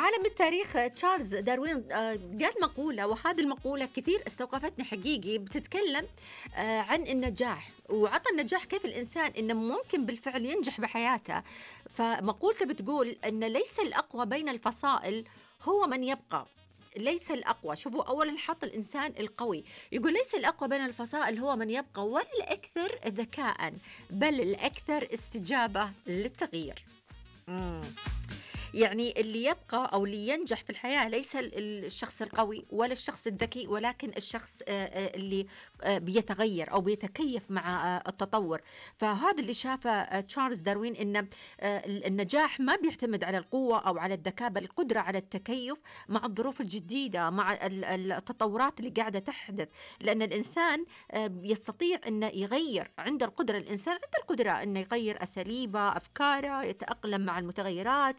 عالم التاريخ تشارلز داروين قال مقولة، وهذه المقولة كثير استوقفتني حقيقي. بتتكلم عن النجاح، وعطى النجاح كيف الإنسان إنه ممكن بالفعل ينجح بحياته. فمقولته بتقول أن ليس الأقوى بين الفصائل هو من يبقى. ليس الأقوى، شوفوا أولا حط الإنسان القوي، يقول ليس الأقوى بين الفصائل هو من يبقى ولا الأكثر ذكاء، بل الأكثر استجابة للتغيير. يعني اللي يبقى أو اللي ينجح في الحياة ليس الشخص القوي ولا الشخص الذكي، ولكن الشخص اللي بيتغير أو بيتكيف مع التطور. فهذا اللي شافه تشارلز داروين، إن النجاح ما بيعتمد على القوة أو على الذكاء، بل القدرة على التكيف مع الظروف الجديدة، مع التطورات اللي قاعدة تحدث. لأن الإنسان يستطيع أنه يغير، عنده القدرة، الإنسان عنده القدرة أنه يغير أساليبه، أفكاره، يتأقلم مع المتغيرات،